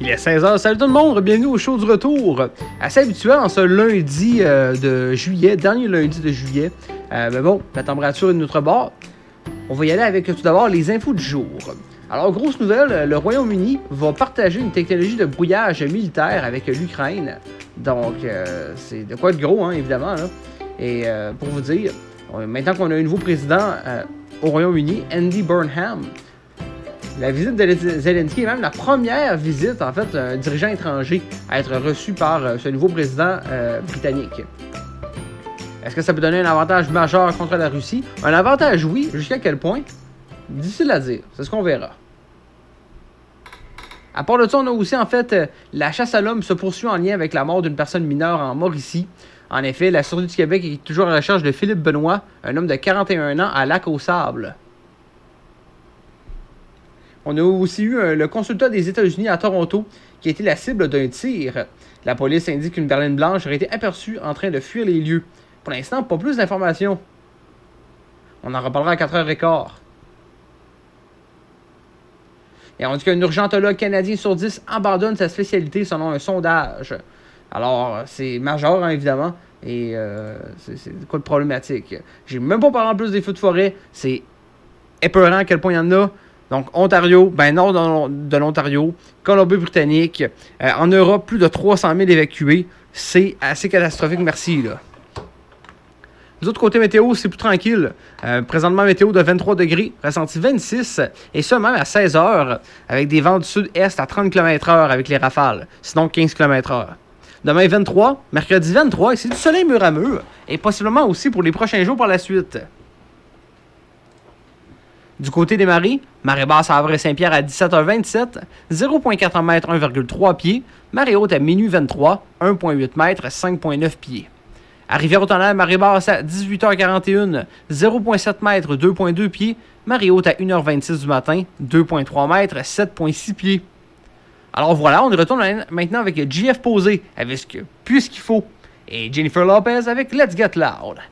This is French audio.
Il est 16h, salut tout le monde, bienvenue au show du retour. Assez habituel en ce lundi de juillet, dernier lundi de juillet. Mais bon, la température est de notre bord. On va y aller avec tout d'abord les infos du jour. Alors, grosse nouvelle, le Royaume-Uni va partager une technologie de brouillage militaire avec l'Ukraine. Donc, c'est de quoi être gros, hein, évidemment. Là. Et pour vous dire, maintenant qu'on a un nouveau président au Royaume-Uni, Andy Burnham, la visite de Zelensky est même la première visite, en fait, d'un dirigeant étranger à être reçu par ce nouveau président britannique. Est-ce que ça peut donner un avantage majeur contre la Russie? Un avantage, oui. Jusqu'à quel point? Difficile à dire. C'est ce qu'on verra. À part de ça, on a aussi, en fait, la chasse à l'homme se poursuit en lien avec la mort d'une personne mineure en Mauricie. En effet, la Sûreté du Québec est toujours à la recherche de Philippe Benoît, un homme de 41 ans à Lac-aux-Sables. On a aussi eu le consulat des États-Unis à Toronto qui a été la cible d'un tir. La police indique qu'une berline blanche aurait été aperçue en train de fuir les lieux. Pour l'instant, pas plus d'informations. On en reparlera à 4h15. Et on dit qu'un urgentologue canadien sur 10 abandonne sa spécialité selon un sondage. Alors, c'est majeur, hein, évidemment. Et c'est quoi de problématique? J'ai même pas parlé en plus des feux de forêt. C'est épeurant à quel point il y en a. Donc, Ontario, nord de l'Ontario, Colombie-Britannique. En Europe, plus de 300 000 évacués. C'est assez catastrophique, merci, là. De l'autre côté météo, c'est plus tranquille. Présentement, météo de 23 degrés, ressenti 26, et ça même à 16 heures, avec des vents du sud-est à 30 km/h avec les rafales, sinon 15 km/h. Demain 23, mercredi 23, et c'est du soleil mur à mur, et possiblement aussi pour les prochains jours par la suite. Du côté des marées, marée basse à Havre-Saint-Pierre à 17h27, 0,4 m, 1,3 pieds. Marée haute à minuit 23, 1,8 m, 5,9 pieds. À Rivière-au-Tonnerre, marée basse à 18h41, 0,7 m, 2,2 pieds. Marée haute à 1h26 du matin, 2,3 m, 7,6 pieds. Alors voilà, on retourne maintenant avec JF Posé, avec Plus qu'il faut, et Jennifer Lopez avec Let's Get Loud.